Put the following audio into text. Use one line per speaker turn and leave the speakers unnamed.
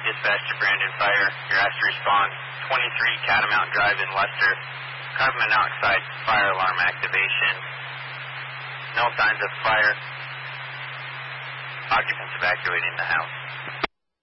Dispatch to Brandon Fire. You're asked to respond. 23 Catamount Drive in Leicester. Carbon monoxide fire alarm activation. No signs of fire. Occupants evacuating the house.